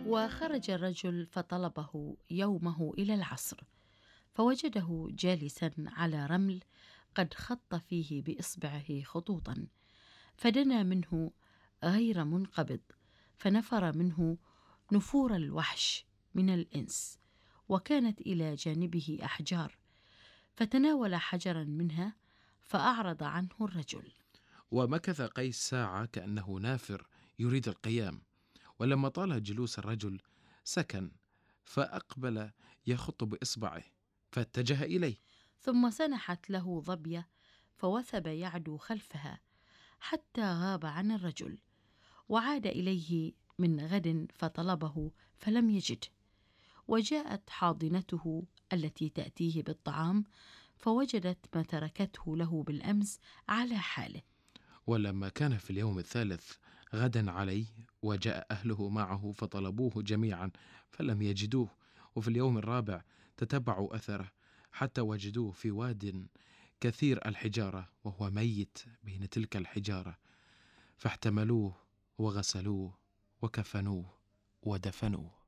وخرج الرجل فطلبه يومه إلى العصر، فوجده جالسا على رمل قد خط فيه بإصبعه خطوطا، فدنا منه غير منقبض، فنفر منه نفور الوحش من الإنس، وكانت إلى جانبه أحجار، فتناول حجرا منها فأعرض عنه الرجل. ومكث قيس ساعة كأنه نافر يريد القيام، ولما طال جلوس الرجل سكن، فأقبل يخط بإصبعه فاتجه إليه، ثم سنحت له ظبية فوثب يعدو خلفها حتى غاب عن الرجل، وعاد إليه من غد فطلبه فلم يجده، وجاءت حاضنته التي تأتيه بالطعام فوجدت ما تركته له بالأمس على حاله. ولما كان في اليوم الثالث غدا عليه، وجاء أهله معه فطلبوه جميعا فلم يجدوه، وفي اليوم الرابع تتبعوا أثره حتى وجدوه في واد كثير الحجارة وهو ميت بين تلك الحجارة، فاحتملوه وغسلوه وكفنوه ودفنوه.